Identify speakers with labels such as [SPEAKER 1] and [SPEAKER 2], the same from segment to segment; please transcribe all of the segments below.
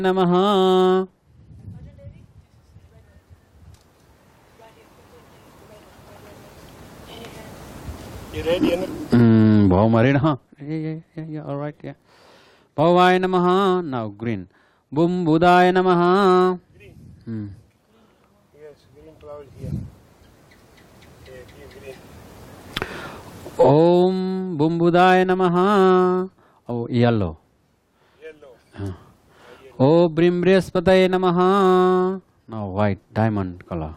[SPEAKER 1] Namaha.
[SPEAKER 2] You ready?
[SPEAKER 1] Bhavamarina. Yeah, all right, yeah. Bhavaya Namaha. Now green. Bum Budaya Namaha.
[SPEAKER 2] Green. Yes, green cloud here. Green.
[SPEAKER 1] Om Bum Budaya Namaha. Oh, yellow.
[SPEAKER 2] Yellow.
[SPEAKER 1] Oh, Brimbriyaspataye Namaha. Now white, diamond color.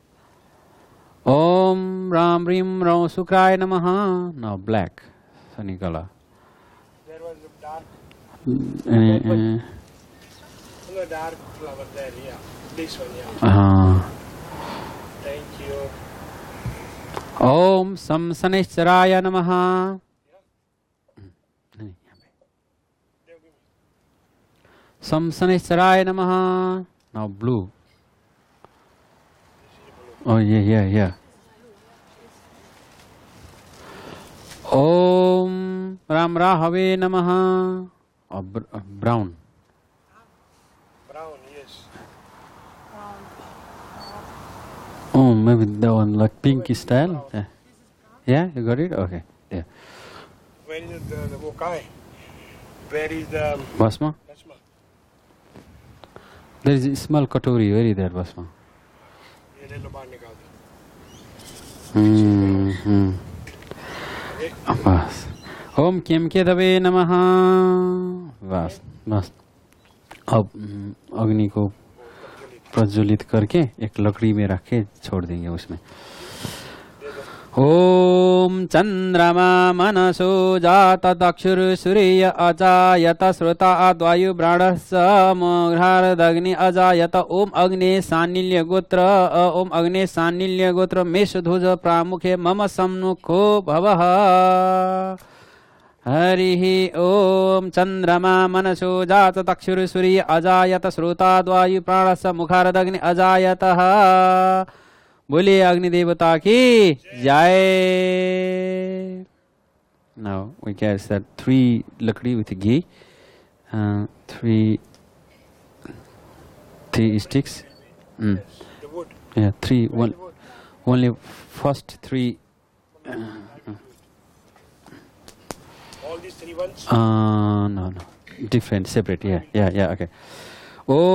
[SPEAKER 1] Om Ram Rim Ram Sukraya Namaha. Now black, sunny color.
[SPEAKER 2] There was a dark.
[SPEAKER 1] Uh,
[SPEAKER 2] No, dark flower there, yeah. This one, yeah. Thank you.
[SPEAKER 1] Om Samsanishcharaya Namaha. Samsanishcharaya Namaha. Now blue. Oh, yeah. Om Ram Rahave Namaha. Oh, brown.
[SPEAKER 2] Brown, yes.
[SPEAKER 1] Oh, maybe that one like pinky style. Yeah, you got it? Okay. Yeah.
[SPEAKER 2] Where is the Wokai? Where is the
[SPEAKER 1] Basma?
[SPEAKER 2] Basma?
[SPEAKER 1] There is a small katori. Where is that Basma?
[SPEAKER 2] ये ले लो बाहर निकाल दो.
[SPEAKER 1] बस ओम किम के दबे नमः. बस अब अग्नि को प्रज्वलित करके एक लकड़ी में रख के छोड़ देंगे उसमें. ओम चंद्रमा मनसो जात दक्षुर सूर्य अजायत श्रोता अद्वायु ब्राणस मुघ्रारदग्नि अजायत. ओम अग्ने सानिल्य गोत्र. ओम अग्ने सानिल्य गोत्र मेषध्वज प्रामुखे मम सम्मुखो भवः. हरिः ओम चंद्रमा मनसो जात दक्षुर सूर्य अजायत श्रोता अद्वायु प्राणस मुखारदग्नि अजायतः. बोलिए अग्नि देवता की जय. Now we get that 3 lakdi with ghee, 3 sticks.
[SPEAKER 2] The wood.
[SPEAKER 1] Yeah, 3. Only first 3.
[SPEAKER 2] All these 3 ones?
[SPEAKER 1] No. Different, separate. Yeah. Okay. Oh.